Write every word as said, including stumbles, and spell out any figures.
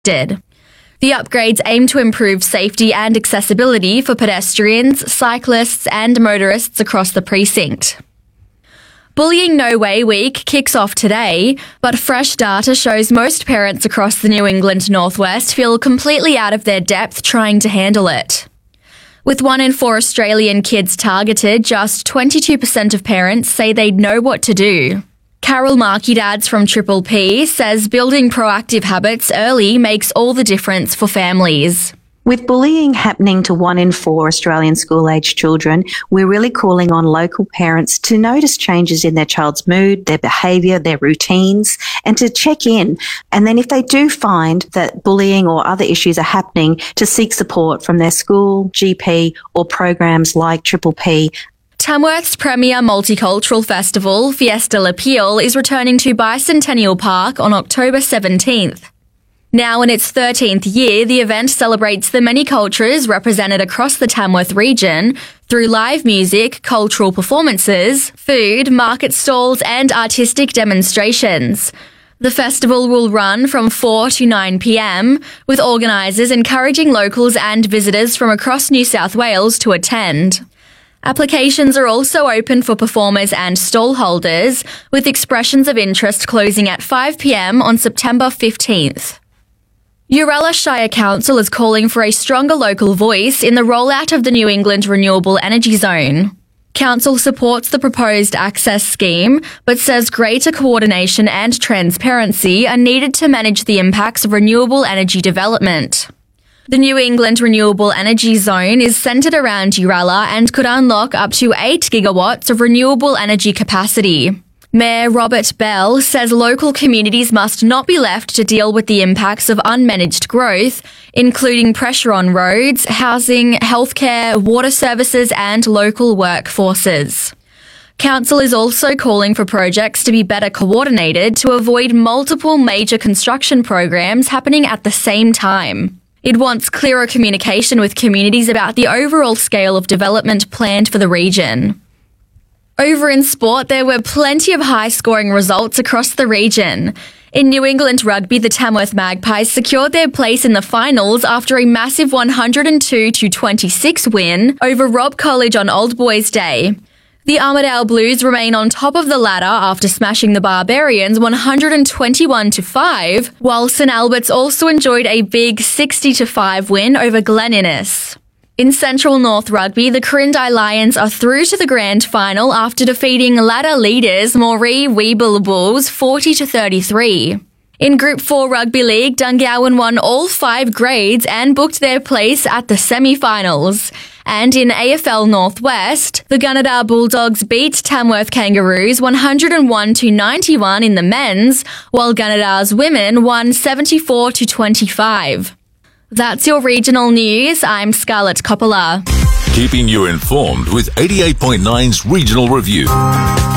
did. The upgrades aim to improve safety and accessibility for pedestrians, cyclists and motorists across the precinct. Bullying No Way Week kicks off today, but fresh data shows most parents across the New England Northwest feel completely out of their depth trying to handle it. With one in four Australian kids targeted, just twenty-two percent of parents say they'd know what to do. Carol Markey-Dads from Triple P says building proactive habits early makes all the difference for families. With bullying happening to one in four Australian school-aged children, we're really calling on local parents to notice changes in their child's mood, their behaviour, their routines, and to check in. And then if they do find that bullying or other issues are happening, to seek support from their school, G P, or programs like Triple P. Tamworth's premier multicultural festival, Fiesta La Peel, is returning to Bicentennial Park on October seventeenth. Now in its thirteenth year, the event celebrates the many cultures represented across the Tamworth region through live music, cultural performances, food, market stalls and artistic demonstrations. The festival will run from four to nine p m, with organisers encouraging locals and visitors from across New South Wales to attend. Applications are also open for performers and stall holders, with expressions of interest closing at five p m on September fifteenth. Uralla Shire Council is calling for a stronger local voice in the rollout of the New England Renewable Energy Zone. Council supports the proposed access scheme, but says greater coordination and transparency are needed to manage the impacts of renewable energy development. The New England Renewable Energy Zone is centred around Uralla and could unlock up to eight gigawatts of renewable energy capacity. Mayor Robert Bell says local communities must not be left to deal with the impacts of unmanaged growth, including pressure on roads, housing, healthcare, water services and local workforces. Council is also calling for projects to be better coordinated to avoid multiple major construction programs happening at the same time. It wants clearer communication with communities about the overall scale of development planned for the region. Over in sport, there were plenty of high-scoring results across the region. In New England Rugby, the Tamworth Magpies secured their place in the finals after a massive one hundred two to twenty-six win over Robb College on Old Boys Day. The Armidale Blues remain on top of the ladder after smashing the Barbarians one hundred twenty-one to five, while St Albert's also enjoyed a big sixty to five win over Glen Innes. In Central North Rugby, the Corindai Lions are through to the grand final after defeating ladder leaders Moree Weeble Bulls forty to thirty-three. In Group four Rugby League, Dungowan won all five grades and booked their place at the semi-finals. And in A F L Northwest, the Gunnedah Bulldogs beat Tamworth Kangaroos one hundred one to ninety-one in the men's, while Gunnedah's women won seventy-four to twenty-five. That's your regional news. I'm Scarlett Coppola. Keeping you informed with eighty-eight point nine's Regional Review.